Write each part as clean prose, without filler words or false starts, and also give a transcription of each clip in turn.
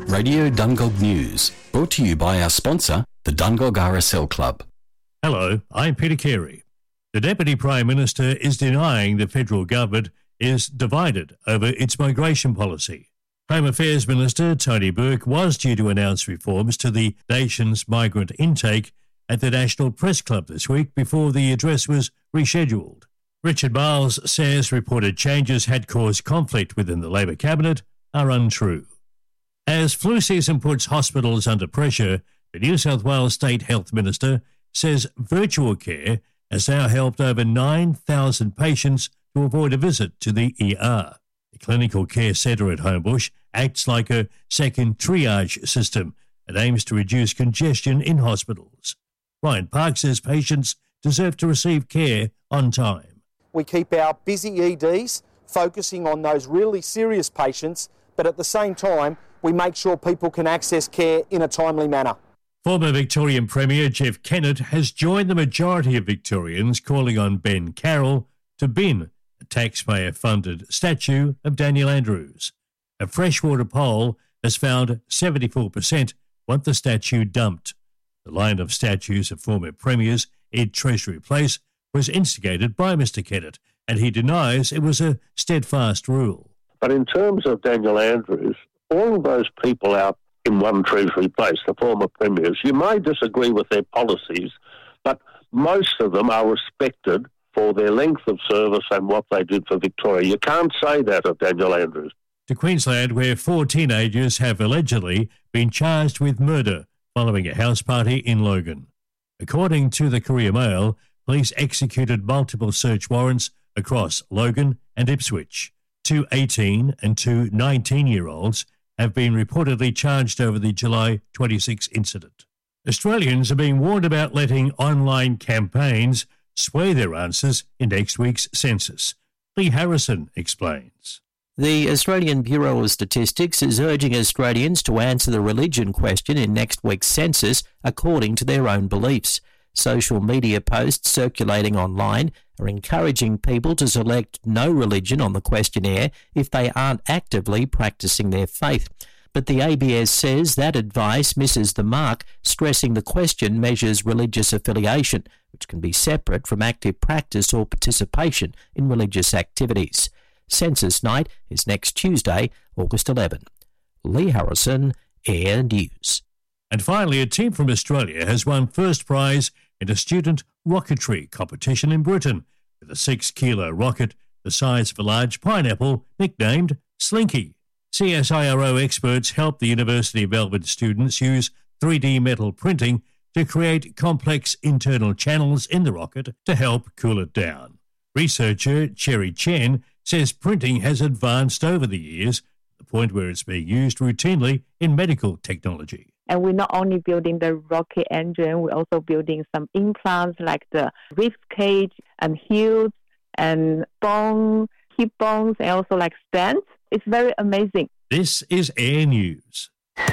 Radio Dungog News, brought to you by our sponsor, the Dungog RSL Club. Hello, I'm Peter Carey. The Deputy Prime Minister is denying the federal government is divided over its migration policy. Home Affairs Minister Tony Burke was due to announce reforms to the nation's migrant intake at the National Press Club this week before the address was rescheduled. Richard Miles says reported changes had caused conflict within the Labor cabinet are untrue. As flu season puts hospitals under pressure, the New South Wales State Health Minister says virtual care has now helped over 9,000 patients to avoid a visit to the ER. The Clinical Care Centre at Homebush acts like a second triage system and aims to reduce congestion in hospitals. Ryan Park says patients deserve to receive care on time. We keep our busy EDs focusing on those really serious patients, but at the same time, we make sure people can access care in a timely manner. Former Victorian Premier Jeff Kennett has joined the majority of Victorians calling on Ben Carroll to bin a taxpayer-funded statue of Daniel Andrews. A Freshwater poll has found 74% want the statue dumped. The line of statues of former premiers in Treasury Place was instigated by Mr Kennett, and he denies it was a steadfast rule. But in terms of Daniel Andrews, all of those people out in One Treasury Place, the former premiers, you may disagree with their policies, but most of them are respected for their length of service and what they did for Victoria. You can't say that of Daniel Andrews. To Queensland, where 4 teenagers have allegedly been charged with murder following a house party in Logan. According to the Courier Mail, police executed multiple search warrants across Logan and Ipswich. 2 18 and 2 19-year-olds have been reportedly charged over the July 26 incident. Australians are being warned about letting online campaigns sway their answers in next week's census. Lee Harrison explains. The Australian Bureau of Statistics is urging Australians to answer the religion question in next week's census according to their own beliefs. Social media posts circulating online are encouraging people to select no religion on the questionnaire if they aren't actively practicing their faith. But the ABS says that advice misses the mark, stressing the question measures religious affiliation, which can be separate from active practice or participation in religious activities. Census night is next Tuesday, August 11. Lee Harrison, Air News. And finally, a team from Australia has won first prize in a student rocketry competition in Britain with a 6-kilo rocket the size of a large pineapple nicknamed Slinky. CSIRO experts helped the University of Melbourne students use 3D metal printing to create complex internal channels in the rocket to help cool it down. Researcher Cherry Chen says printing has advanced over the years, to the point where it's being used routinely in medical technology. And we're not only building the rocket engine, we're also building some implants like the rib cage and heels and bone, hip bones, and also like stents. It's very amazing. This is Air News.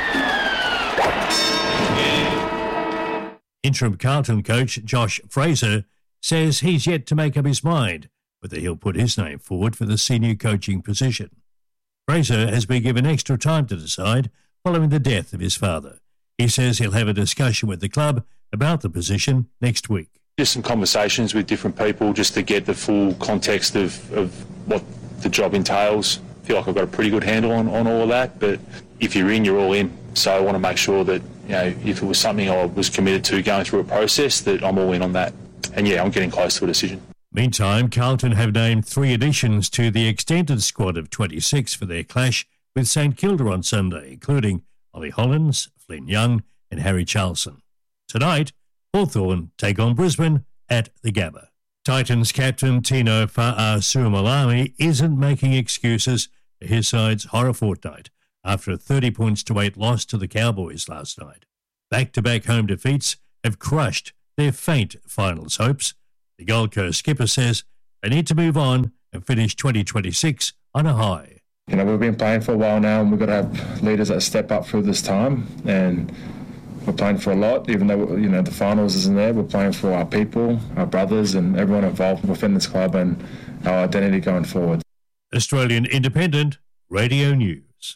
Interim Carlton coach Josh Fraser says he's yet to make up his mind whether he'll put his name forward for the senior coaching position. Fraser has been given extra time to decide following the death of his father. He says he'll have a discussion with the club about the position next week. Just some conversations with different people just to get the full context of what the job entails. I feel like I've got a pretty good handle on all of that, but if you're in, you're all in. So I want to make sure that, you know, if it was something I was committed to going through a process, that I'm all in on that. And yeah, I'm getting close to a decision. Meantime, Carlton have named 3 additions to the extended squad of 26 for their clash with St Kilda on Sunday, including Ollie Hollins, Flynn Young and Harry Charlson. Tonight, Hawthorn take on Brisbane at the Gabba. Titans captain Tino Fa'asuamaleaui isn't making excuses for his side's horror fortnight after a 30-8 loss to the Cowboys last night. Back-to-back home defeats have crushed their faint finals hopes. The Gold Coast skipper says they need to move on and finish 2026 on a high. You know, we've been playing for a while now, and we've got to have leaders that step up through this time, and we're playing for a lot, even though, you know, the finals isn't there. We're playing for our people, our brothers, and everyone involved within this club and our identity going forward. Australian Independent Radio News.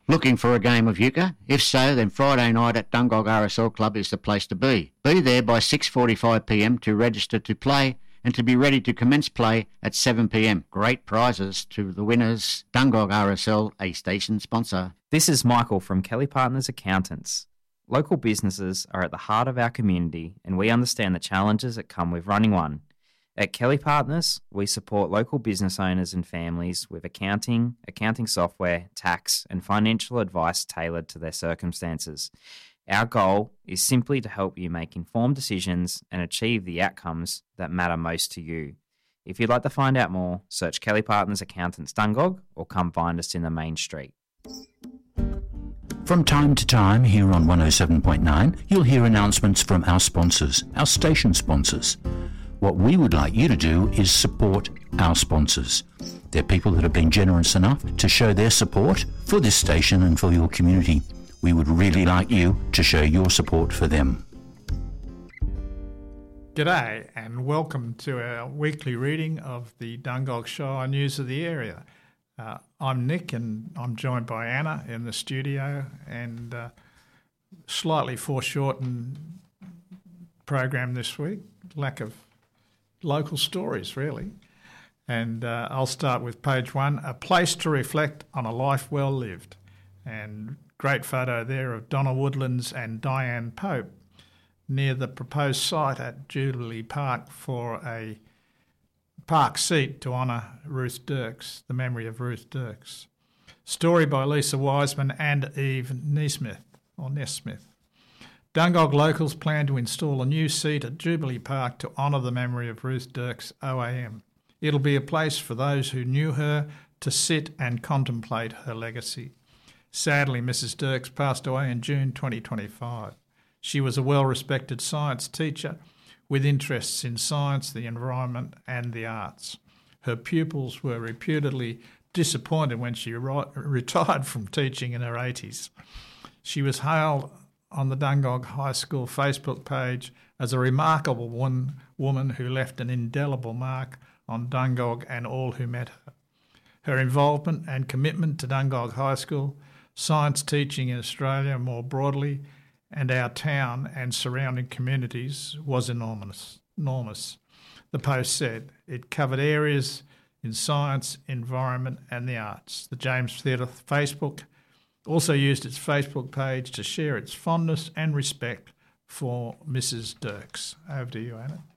Looking for a game of euchre? If so, then Friday night at Dungog RSL Club is the place to be. Be there by 6:45pm to register to play and to be ready to commence play at 7pm. Great prizes to the winners. Dungog RSL, a station sponsor. This is Michael from Kelly Partners Accountants. Local businesses are at the heart of our community, and we understand the challenges that come with running one. At Kelly Partners, we support local business owners and families with accounting software, tax, and financial advice tailored to their circumstances. Our goal is simply to help you make informed decisions and achieve the outcomes that matter most to you. If you'd like to find out more, search Kelly Partners Accountants Dungog or come find us in the main street. From time to time here on 107.9, you'll hear announcements from our sponsors, our station sponsors. What we would like you to do is support our sponsors. They're people that have been generous enough to show their support for this station and for your community. We would really like you to show your support for them. G'day and welcome to our weekly reading of the Dungog Shire News of the Area. I'm Nick and I'm joined by Anna in the studio, and slightly foreshortened program this week. Lack of local stories, really. And I'll start with page 1, a place to reflect on a life well lived. And great photo there of Donna Woodlands and Diane Pope near the proposed site at Jubilee Park for a park seat to honour Ruth Dirks, the memory of Ruth Dirks. Story by Lisa Wiseman and Eve Nesmith. Dungog locals plan to install a new seat at Jubilee Park to honour the memory of Ruth Dirks OAM. It'll be a place for those who knew her to sit and contemplate her legacy. Sadly, Mrs. Dirks passed away in June 2025. She was a well-respected science teacher with interests in science, the environment and the arts. Her pupils were reputedly disappointed when she retired from teaching in her 80s. She was hailed on the Dungog High School Facebook page as a remarkable woman who left an indelible mark on Dungog and all who met her. Her involvement and commitment to Dungog High School, science teaching in Australia more broadly, and our town and surrounding communities was enormous. The post said it covered areas in science, environment and the arts. The James Theatre Facebook also used its Facebook page to share its fondness and respect for Mrs. Dirks. Over to you, Anna.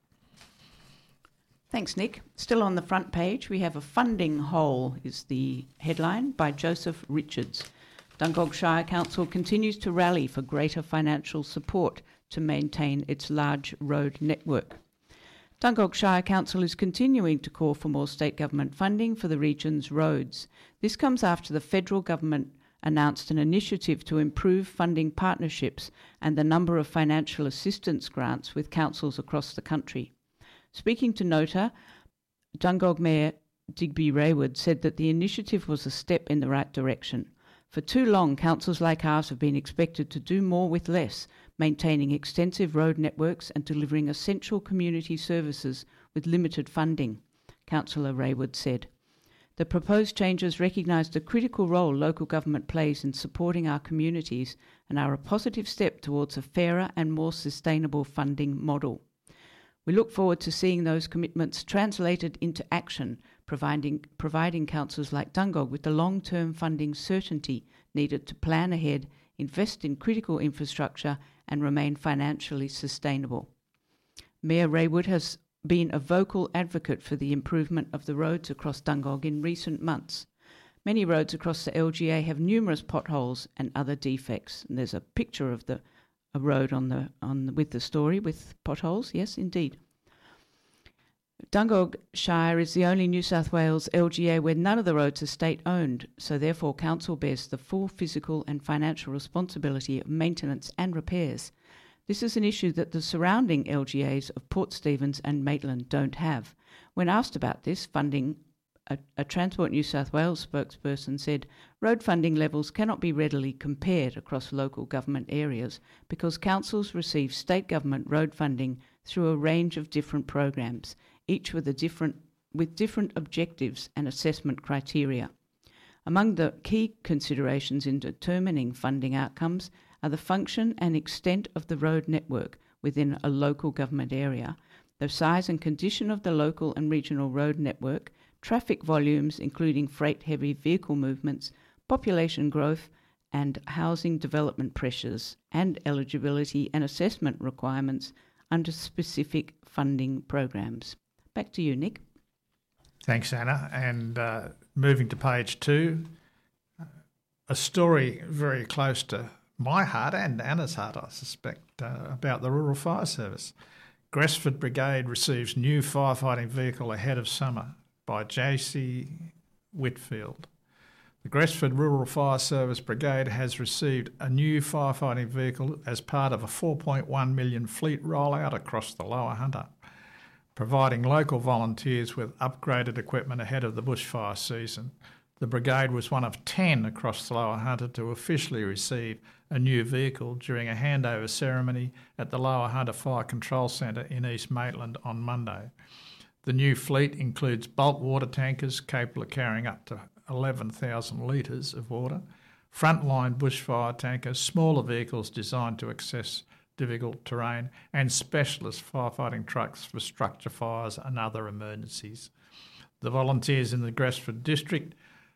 Thanks, Nick. Still on the front page, we have a funding hole is the headline by Joseph Richards. Dungog Shire Council continues to rally for greater financial support to maintain its large road network. Dungog Shire Council is continuing to call for more state government funding for the region's roads. This comes after the federal government announced an initiative to improve funding partnerships and the number of financial assistance grants with councils across the country. Speaking to Nota, Dungog Mayor Digby Raywood said that the initiative was a step in the right direction. For too long, councils like ours have been expected to do more with less, maintaining extensive road networks and delivering essential community services with limited funding, Councillor Raywood said. The proposed changes recognise the critical role local government plays in supporting our communities and are a positive step towards a fairer and more sustainable funding model. We look forward to seeing those commitments translated into action, providing councils like Dungog with the long-term funding certainty needed to plan ahead, invest in critical infrastructure and remain financially sustainable. Mayor Raywood has been a vocal advocate for the improvement of the roads across Dungog in recent months. Many roads across the LGA have numerous potholes and other defects. And there's a picture of a road with the story with potholes. Yes, indeed. Dungog Shire is the only New South Wales LGA where none of the roads are state-owned, so therefore Council bears the full physical and financial responsibility of maintenance and repairs. This is an issue that the surrounding LGAs of Port Stephens and Maitland don't have. When asked about this funding, a Transport New South Wales spokesperson said, road funding levels cannot be readily compared across local government areas because councils receive state government road funding through a range of different programs, each with different objectives and assessment criteria. Among the key considerations in determining funding outcomes are the function and extent of the road network within a local government area, the size and condition of the local and regional road network, traffic volumes including freight-heavy vehicle movements, population growth and housing development pressures, and eligibility and assessment requirements under specific funding programs. Back to you, Nick. Thanks, Anna. And moving to page 2, a story very close to my heart and Anna's heart, I suspect, about the Rural Fire Service. Gresford Brigade receives new firefighting vehicle ahead of summer by J.C. Whitfield. The Gresford Rural Fire Service Brigade has received a new firefighting vehicle as part of a $4.1 million fleet rollout across the Lower Hunter, providing local volunteers with upgraded equipment ahead of the bushfire season. The brigade was one of 10 across the Lower Hunter to officially receive a new vehicle during a handover ceremony at the Lower Hunter Fire Control Centre in East Maitland on Monday. The new fleet includes bulk water tankers capable of carrying up to 11,000 litres of water, frontline bushfire tankers, smaller vehicles designed to access difficult terrain, and specialist firefighting trucks for structure fires and other emergencies. The volunteers in the Gresford District,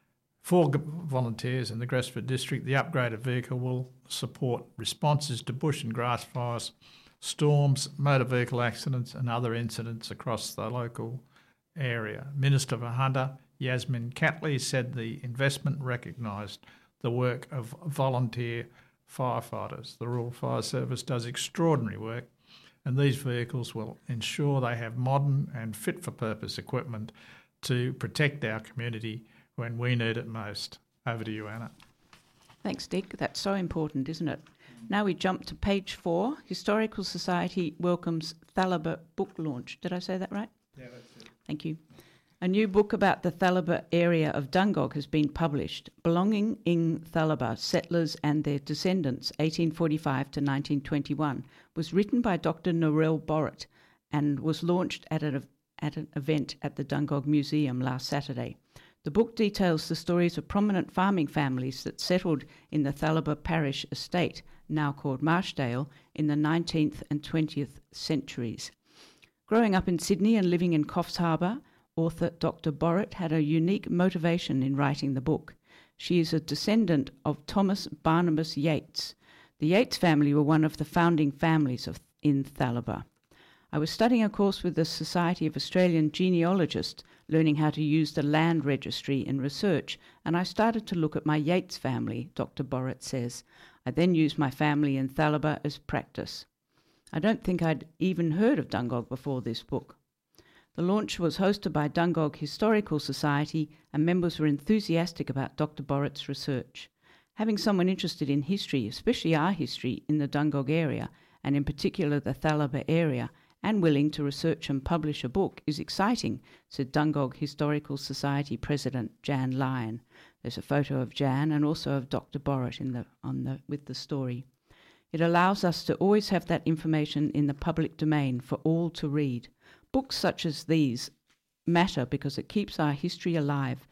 4 volunteers in the Gresford District, the upgraded vehicle will support responses to bush and grass fires, storms, motor vehicle accidents and other incidents across the local area. Minister for Hunter, Yasmin Catley, said the investment recognised the work of volunteer firefighters. The Rural Fire Service does extraordinary work, and these vehicles will ensure they have modern and fit-for-purpose equipment to protect our community when we need it most. Over to you, Anna. Thanks, Dick. That's so important, isn't it? Now we jump to page 4. Historical Society welcomes Thalaba book launch. Did I say that right? Yeah, that's it. Thank you. A new book about the Thalaba area of Dungog has been published, Belonging in Thalaba, Settlers and Their Descendants, 1845 to 1921, was written by Dr. Norel Borrett and was launched at an event at the Dungog Museum last Saturday. The book details the stories of prominent farming families that settled in the Thalaba Parish estate, now called Marchdale, in the 19th and 20th centuries. Growing up in Sydney and living in Coffs Harbour, author Dr. Borrett had a unique motivation in writing the book. She is a descendant of Thomas Barnabas Yates. The Yates family were one of the founding families in Thalaba. I was studying a course with the Society of Australian Genealogists, learning how to use the land registry in research, and I started to look at my Yates family, Dr. Borrett says. I then used my family in Thalaba as practice. I don't think I'd even heard of Dungog before this book. The launch was hosted by Dungog Historical Society, and members were enthusiastic about Dr. Borrett's research. Having someone interested in history, especially our history in the Dungog area, and in particular the Thalaba area, and willing to research and publish a book is exciting, said Dungog Historical Society President Jan Lyon. There's a photo of Jan and also of Dr. Borrett with the story. It allows us to always have that information in the public domain for all to read. Books such as these matter because it keeps our history alive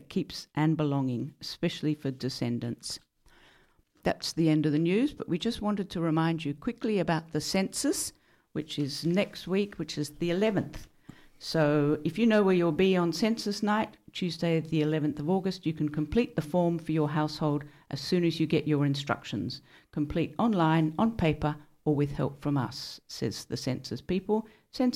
and belonging, especially for descendants. That's the end of the news, but we just wanted to remind you quickly about the census, which is next week, which is the 11th. So if you know where you'll be on census night, Tuesday the 11th of August, you can complete the form for your household as soon as you get your instructions. Complete online, on paper, or with help from us, says the census people,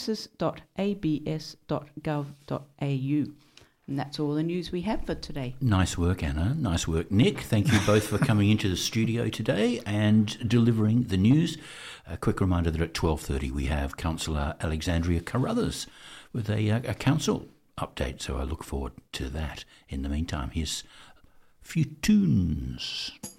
census.abs.gov.au. And that's all the news we have for today. Nice work, Anna. Nice work, Nick. Thank you both for coming into the studio today and delivering the news. A quick reminder that at 12:30 we have Councillor Alexandria Carruthers with a council update, so I look forward to that. In the meantime, here's a few tunes.